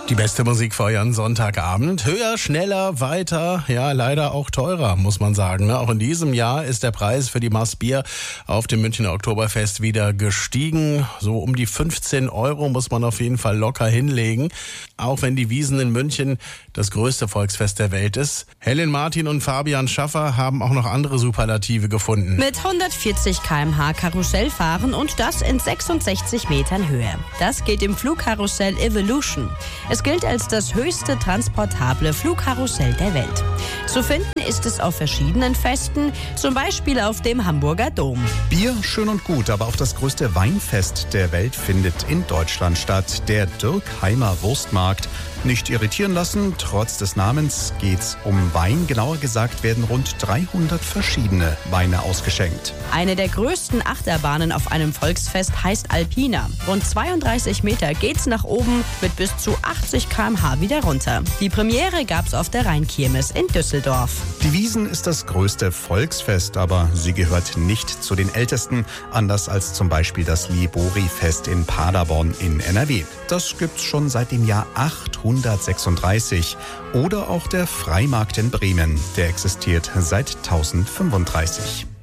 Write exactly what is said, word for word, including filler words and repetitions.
Die beste Musik für euren Sonntagabend. Höher, schneller, weiter, ja leider auch teurer, muss man sagen. Auch in diesem Jahr ist der Preis für die Maß Bier auf dem Münchner Oktoberfest wieder gestiegen. So um die fünfzehn Euro muss man auf jeden Fall locker hinlegen. Auch wenn die Wiesn in München das größte Volksfest der Welt ist. Helen Martin und Fabian Schaffer haben auch noch andere Superlative gefunden. Mit hundertvierzig Kilometer pro Stunde Karussell fahren und das in sechsundsechzig Metern Höhe. Das geht im Flugkarussell Evolution. Es gilt als das höchste transportable Flugkarussell der Welt. Zu finden ist es auf verschiedenen Festen, zum Beispiel auf dem Hamburger Dom. Bier schön und gut, aber auch das größte Weinfest der Welt findet in Deutschland statt, der Dürkheimer Wurstmarkt. Nicht irritieren lassen, trotz des Namens geht's um Wein. Genauer gesagt werden rund dreihundert verschiedene Weine ausgeschenkt. Eine der größten Achterbahnen auf einem Volksfest heißt Alpina. Rund zweiunddreißig Meter geht's nach oben mit bis zu achtzig Kilometer pro Stunde wieder runter. Die Premiere gab's auf der Rheinkirmes in Düsseldorf. Die Wiesn ist das größte Volksfest, aber sie gehört nicht zu den ältesten, anders als zum Beispiel das Libori-Fest in Paderborn in N R W. Das gibt's schon seit dem Jahr achthundertsechsunddreißig. Oder auch der Freimarkt in Bremen, der existiert seit tausendfünfunddreißig.